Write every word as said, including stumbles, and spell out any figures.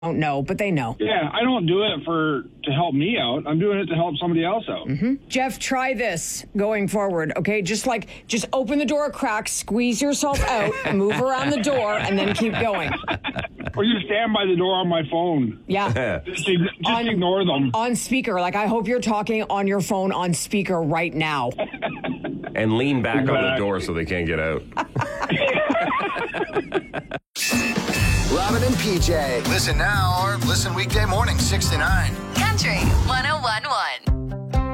don't know, but they know. Yeah, I don't do it for to help me out. I'm doing it to help somebody else out. Mm-hmm. Jeff, try this going forward, okay? Just like, just open the door a crack, squeeze yourself out, move around the door, and then keep going. Or you stand by the door on my phone. Yeah. Just, just on, ignore them. On speaker. Like, I hope you're talking on your phone on speaker right now. And lean back Exactly. on the door so they can't get out. Robin and P J. Listen now or listen weekday morning, six to nine. Country one oh one one.